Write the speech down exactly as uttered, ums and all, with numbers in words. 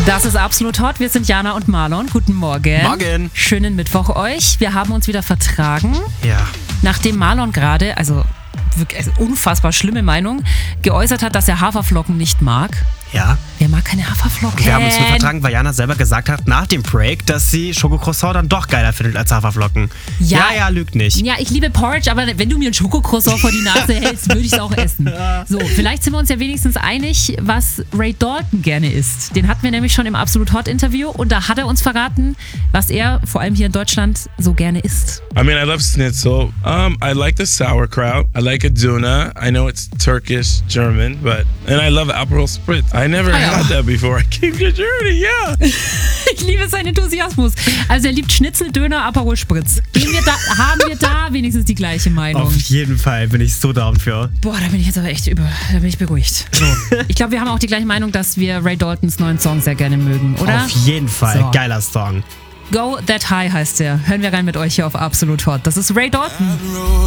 Das ist absolut hot. Wir sind Jana und Marlon. Guten Morgen. Morgen. Schönen Mittwoch euch. Wir haben uns wieder vertragen. Ja. Nachdem Marlon gerade, also wirklich also unfassbar schlimme Meinung, geäußert hat, dass er Haferflocken nicht mag. Ja. Wer mag keine Haferflocken? Wir haben uns nur vertragen, weil Jana selber gesagt hat, nach dem Break, dass sie Schokocroissant dann doch geiler findet als Haferflocken. Ja. Ja, ja, lügt nicht. Ja, ich liebe Porridge, aber wenn du mir ein Schokocroissant vor die Nase hältst, würde ich es auch essen. So, vielleicht sind wir uns ja wenigstens einig, was Ray Dalton gerne isst. Den hatten wir nämlich schon im Absolut Hot Interview und da hat er uns verraten, was er vor allem hier in Deutschland so gerne isst. I mean, I love schnitzel. Um, I like the sauerkraut. I like a Duna. I know it's Turkish, German, but and I love Aperol Spritz. I never Ah, ja. had that before. I came to Germany, yeah. Ich liebe seinen Enthusiasmus. Also er liebt Schnitzel, Döner, Aperol Spritz. Gehen wir da, haben wir da wenigstens die gleiche Meinung? Auf jeden Fall bin ich so down für. Boah, da bin ich jetzt aber echt über, da bin ich beruhigt. So. Ich glaube, wir haben auch die gleiche Meinung, dass wir Ray Daltons neuen Song sehr gerne mögen, oder? Auf jeden Fall. So. Geiler Song. Go That High heißt der. Hören wir rein mit euch hier auf Absolut Hot. Das ist Ray Dalton.